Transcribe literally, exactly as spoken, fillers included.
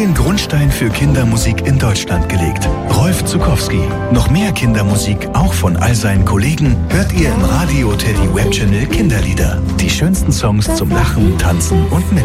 den Grundstein für Kindermusik in Deutschland gelegt. Rolf Zuckowski. Noch mehr Kindermusik, auch von all seinen Kollegen, hört ihr im Radio Teddy Web Channel Kinderlieder. Die schönsten Songs zum Lachen, Tanzen und Mit